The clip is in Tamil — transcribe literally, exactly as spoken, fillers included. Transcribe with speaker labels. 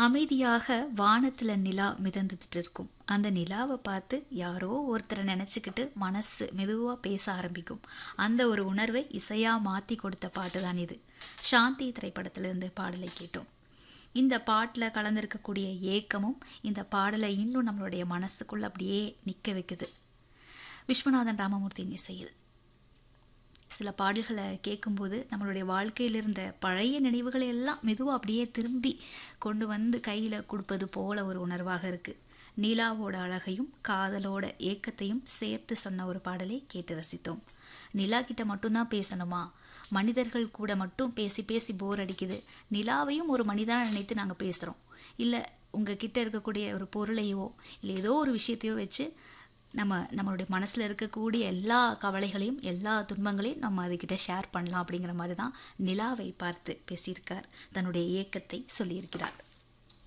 Speaker 1: அமைதியாக வானத்துல நிலா மிதந்துட்டு இருக்கும். அந்த நிலாவை பார்த்து யாரோ ஒருத்தரை நினைச்சுக்கிட்டு மனசு மெதுவா பேச ஆரம்பிக்கும். அந்த ஒரு உணர்வை இசையா மாத்தி கொடுத்த பாட்டு தான் இது. சாந்தி திரைப்படத்திலிருந்து பாடலை கேட்டோம். இந்த பாட்டில் கலந்திருக்கக்கூடிய ஏக்கமும் இந்த பாடலை இன்னும் நம்மளுடைய மனசுக்குள்ள அப்படியே நிற்க வைக்குது. விஸ்வநாதன் ராமமூர்த்தியின் இசையில் சில பாடல்களை கேட்கும்போது நம்மளுடைய வாழ்க்கையில் இருந்த பழைய நினைவுகளை எல்லாம் மெதுவாக அப்படியே திரும்பி கொண்டு வந்து கையில் கொடுப்பது போல ஒரு உணர்வாக இருக்குது. நிலாவோட அழகையும் காதலோட ஏக்கத்தையும் சேர்த்து சொன்ன ஒரு பாடலை கேட்டு ரசித்தோம். நிலா கிட்ட மட்டும்தான் பேசணுமா? மனிதர்கள் கூட மட்டும் பேசி பேசி போர் அடிக்குது. நிலாவையும் ஒரு மனிதனாக நினைத்து நாங்கள் பேசுகிறோம். இல்லை உங்ககிட்ட இருக்கக்கூடிய ஒரு பொருளையோ இல்லை ஏதோ ஒரு விஷயத்தையோ வச்சு நம்ம நம்மளுடைய மனசில் இருக்கக்கூடிய எல்லா கவலைகளையும் எல்லா துன்பங்களையும் நம்ம அதுக்கிட்ட ஷேர் பண்ணலாம் அப்படிங்கிற மாதிரி தான் நிலாவை பார்த்து பேசியிருக்கார். தன்னுடைய ஏக்கத்தை சொல்லியிருக்கிறார்.